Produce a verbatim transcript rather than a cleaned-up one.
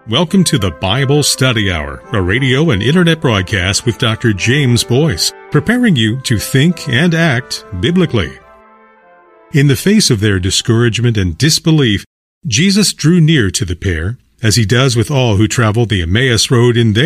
Welcome to the Bible Study Hour, a radio and internet broadcast with Doctor James Boyce, preparing you to think and act biblically. In the face of their discouragement and disbelief, Jesus drew near to the pair, as he does with all who travel the Emmaus Road in their